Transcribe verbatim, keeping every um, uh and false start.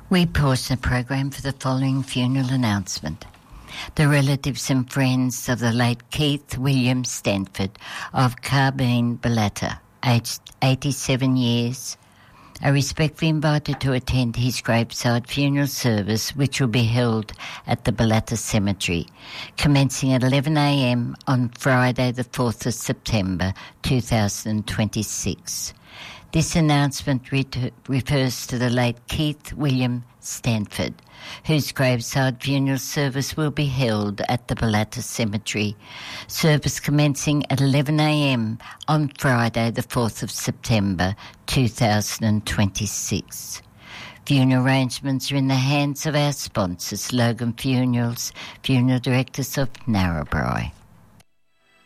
We pause the program for the following funeral announcement. The relatives and friends of the late Keith William Stanford of Carbine Balata, aged eighty-seven years, are respectfully invited to attend his graveside funeral service, which will be held at the Balata Cemetery, commencing at eleven a m on Friday the fourth of September two thousand twenty-six. This announcement re- refers to the late Keith William Stanford, whose graveside funeral service will be held at the Balata Cemetery, service commencing at eleven a m on Friday the fourth of September two thousand twenty-six. Funeral arrangements are in the hands of our sponsors, Logan Funerals, funeral directors of Narrabri.